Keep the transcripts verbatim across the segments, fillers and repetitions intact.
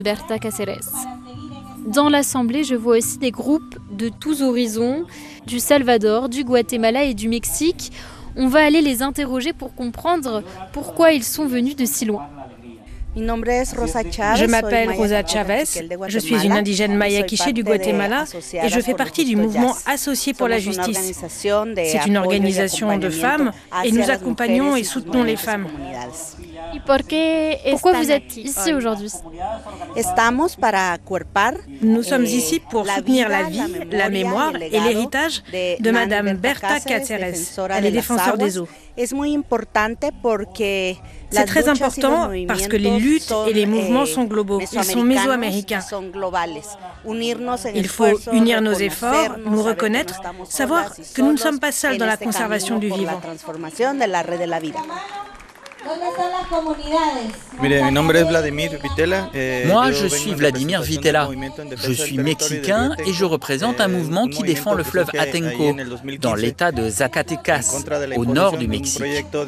Berta Cáceres. Dans l'Assemblée, je vois aussi des groupes de tous horizons, du Salvador, du Guatemala et du Mexique. On va aller les interroger pour comprendre pourquoi ils sont venus de si loin. Je m'appelle Rosa Chavez, je suis une indigène maya quiché du Guatemala et je fais partie du mouvement Associé pour la justice. C'est une organisation de femmes et nous accompagnons et soutenons les femmes. Pourquoi vous êtes ici aujourd'hui? Nous sommes ici pour soutenir la vie, la mémoire et l'héritage de Madame Berta Cáceres. Elle est défenseur des eaux. C'est très important parce que les luttes et les mouvements sont globaux. Ils sont mésoaméricains. Il faut unir nos efforts, nous reconnaître, savoir que nous ne sommes pas seuls dans la conservation du vivant. Moi, je suis Vladimir Vitela. Je suis mexicain et je représente un mouvement qui défend le fleuve Atenco dans l'état de Zacatecas, au nord du Mexique.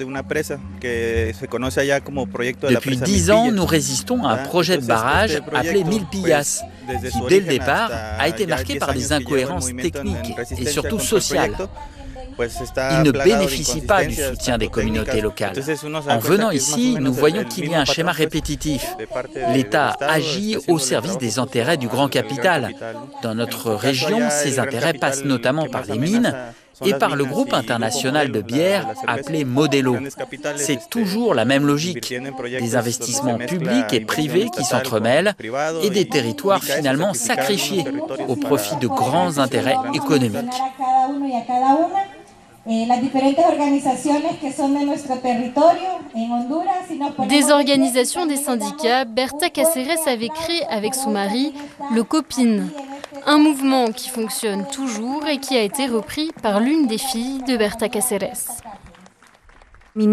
Depuis dix ans, nous résistons à un projet de barrage appelé Milpillas, qui, dès le départ, a été marqué par des incohérences techniques et surtout sociales. Il ne bénéficie pas du soutien des communautés locales. En venant ici, nous voyons qu'il y a un schéma répétitif. L'État agit au service des intérêts du grand capital. Dans notre région, ces intérêts passent notamment par les mines et par le groupe international de bière appelé Modelo. C'est toujours la même logique. Des investissements publics et privés qui s'entremêlent et des territoires finalement sacrifiés au profit de grands intérêts économiques. Des organisations des syndicats, Berta Cáceres avait créé avec son mari le COPIN, un mouvement qui fonctionne toujours et qui a été repris par l'une des filles de Berta Cáceres. Je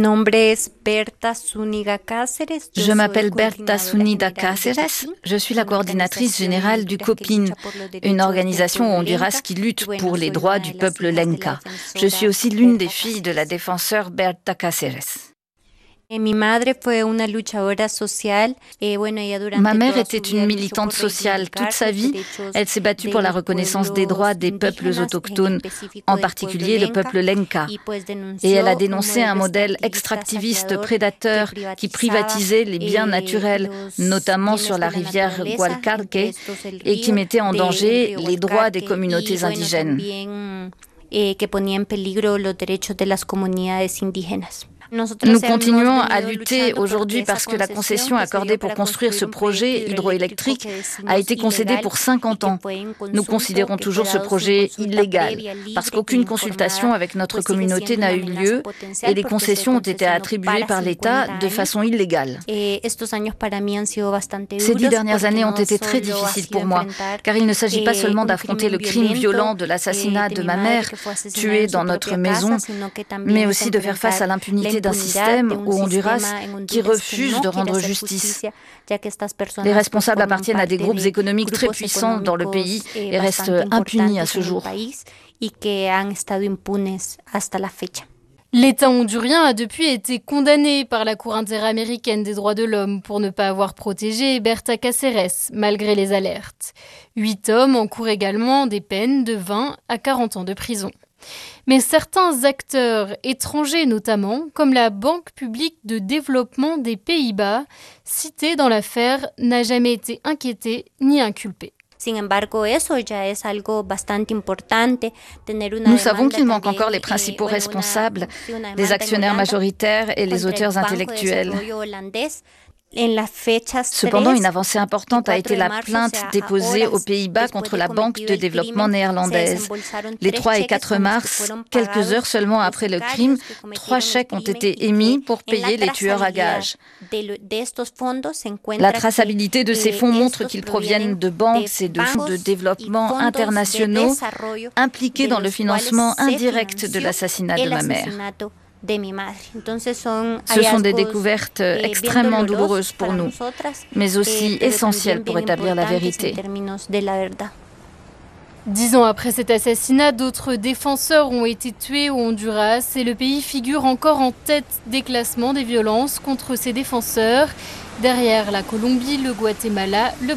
m'appelle Berta Zúñiga Cáceres, je suis la coordinatrice générale du COPIN, une organisation honduraise qui lutte pour les droits du peuple lenca. Je suis aussi l'une des filles de la défenseure Berta Cáceres. Ma mère était une militante sociale toute sa vie. Elle s'est battue pour la reconnaissance des droits des peuples autochtones, en particulier le peuple lenca. Et elle a dénoncé un modèle extractiviste prédateur qui privatisait les biens naturels, notamment sur la rivière Gualcarque, et qui mettait en danger les droits des communautés indigènes. Nous continuons à lutter aujourd'hui parce que la concession accordée pour construire ce projet hydroélectrique a été concédée pour cinquante ans. Nous considérons toujours ce projet illégal parce qu'aucune consultation avec notre communauté n'a eu lieu et les concessions ont été attribuées par l'État de façon illégale. Ces dix dernières années ont été très difficiles pour moi car il ne s'agit pas seulement d'affronter le crime violent de l'assassinat de ma mère, tuée dans notre maison, mais aussi de faire face à l'impunité d'un système au Honduras qui refuse de rendre justice. Les responsables appartiennent à des groupes économiques très puissants dans le pays et restent impunis à ce jour. L'État hondurien a depuis été condamné par la Cour interaméricaine des droits de l'homme pour ne pas avoir protégé Berta Cáceres, malgré les alertes. Huit hommes encourent également des peines de vingt à quarante ans de prison. Mais certains acteurs étrangers notamment, comme la Banque publique de développement des Pays-Bas, citée dans l'affaire, n'a jamais été inquiétée ni inculpée. Nous savons qu'il manque encore les principaux responsables, les actionnaires majoritaires et les auteurs intellectuels. Cependant, une avancée importante a été la plainte déposée aux Pays-Bas contre la Banque de développement néerlandaise. Les trois et quatre mars, quelques heures seulement après le crime, trois chèques ont été émis pour payer les tueurs à gages. La traçabilité de ces fonds montre qu'ils proviennent de banques et de fonds de développement internationaux impliqués dans le financement indirect de l'assassinat de ma mère. Ce sont des découvertes extrêmement douloureuses pour nous, mais aussi essentielles pour établir la vérité. Dix ans après cet assassinat, d'autres défenseurs ont été tués au Honduras et le pays figure encore en tête des classements des violences contre ses défenseurs, derrière la Colombie, le Guatemala, le